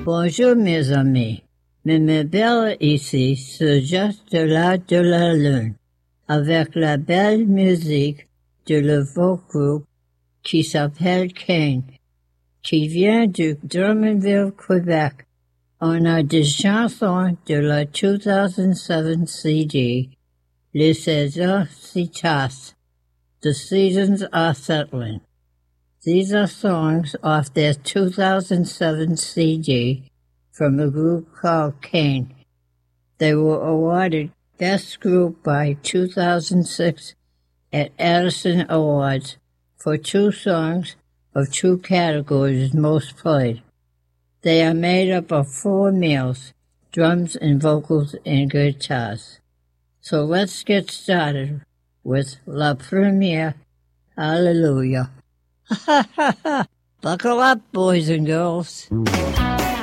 Bonjour mes amis, mes belle ici se jette de la lune, avec la belle musique de le beau groupe qui s'appelle Kane, qui vient du Drummondville, Québec. On a des chansons de la 2007 CD, Les saisons s'y tassent, The Seasons Are Settling. These are songs off their 2007 CD from a group called Kane. They were awarded Best Group by 2006 at Addison Awards for 2 songs of 2 categories most played. They are made up of 4 males, drums and vocals and guitars. So let's get started with La Première. Hallelujah. Buckle up, boys and girls.